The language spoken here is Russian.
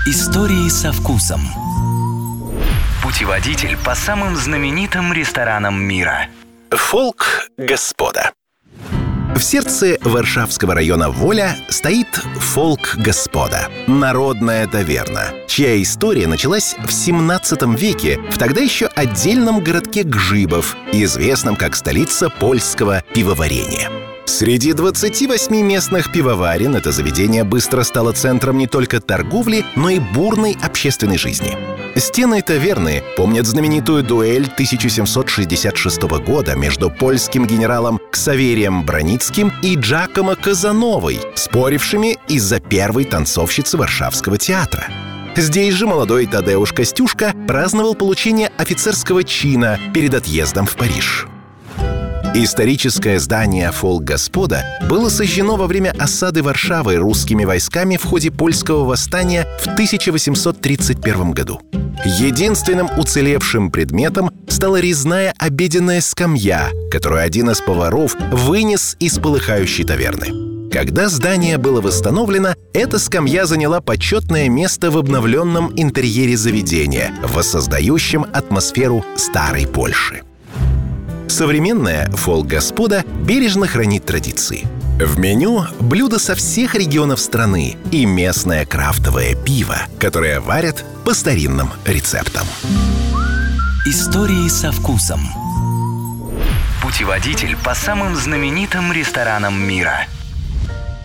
Истории со вкусом. Путеводитель по самым знаменитым ресторанам мира. Фолк Господа. В сердце Варшавского района Воля стоит Фолк Господа – народная таверна, чья история началась в 17 веке в тогда еще отдельном городке Гжибов, известном как столица польского пивоварения. Среди 28 местных пивоварен это заведение быстро стало центром не только торговли, но и бурной общественной жизни. Стены таверны помнят знаменитую дуэль 1766 года между польским генералом Ксаверием Браницким и Джакомо Казановой, спорившими из-за первой танцовщицы Варшавского театра. Здесь же молодой Тадеуш Костюшка праздновал получение офицерского чина перед отъездом в Париж. Историческое здание Фолк Господа было сожжено во время осады Варшавы русскими войсками в ходе польского восстания в 1831 году. Единственным уцелевшим предметом стала резная обеденная скамья, которую один из поваров вынес из полыхающей таверны. Когда здание было восстановлено, эта скамья заняла почетное место в обновленном интерьере заведения, воссоздающем атмосферу старой Польши. Современная Фолк Господа бережно хранит традиции. В меню блюда со всех регионов страны и местное крафтовое пиво, которое варят по старинным рецептам. Истории со вкусом. Путеводитель по самым знаменитым ресторанам мира.